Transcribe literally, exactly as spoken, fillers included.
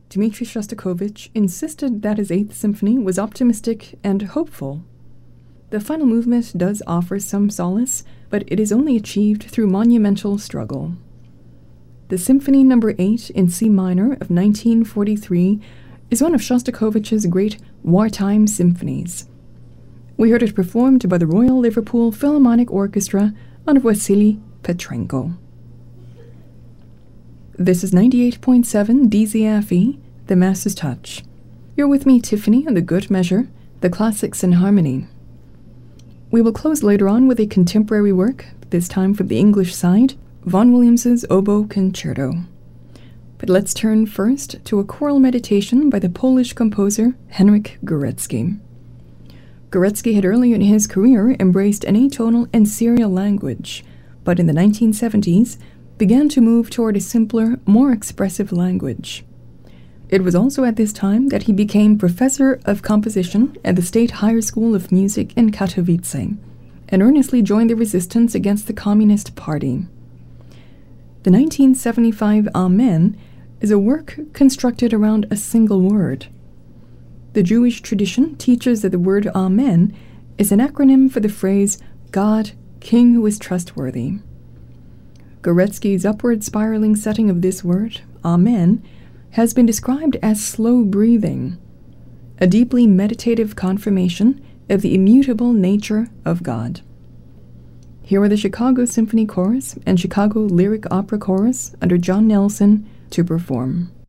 Dmitri Shostakovich insisted that his Eighth Symphony was optimistic and hopeful. The final movement does offer some solace, but it is only achieved through monumental struggle. The Symphony Number eight in C minor of nineteen forty-three is one of Shostakovich's great wartime symphonies. We heard it performed by the Royal Liverpool Philharmonic Orchestra under Vasily Petrenko. This is ninety-eight point seven D Z F E, The Master's Touch. You're with me, Tiffany, on The Good Measure, The Classics in Harmony. We will close later on with a contemporary work, this time from the English side, Vaughan Williams's Oboe Concerto. But let's turn first to a choral meditation by the Polish composer Henryk Górecki. Górecki had earlier in his career embraced an atonal and serial language, but in the nineteen seventies began to move toward a simpler, more expressive language. It was also at this time that he became professor of composition at the State Higher School of Music in Katowice, and earnestly joined the resistance against the Communist Party. The nineteen seventy-five Amen is a work constructed around a single word. The Jewish tradition teaches that the word Amen is an acronym for the phrase, God, King who is trustworthy. Górecki's upward spiraling setting of this word, Amen, has been described as slow breathing, a deeply meditative confirmation of the immutable nature of God. Here are the Chicago Symphony Chorus and Chicago Lyric Opera Chorus under John Nelson to perform.